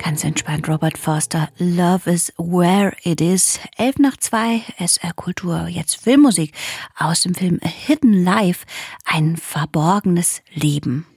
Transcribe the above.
Ganz entspannt, Robert Forster, Love is where it is. 11:02, SR Kultur, jetzt Filmmusik aus dem Film A Hidden Life, ein verborgenes Leben.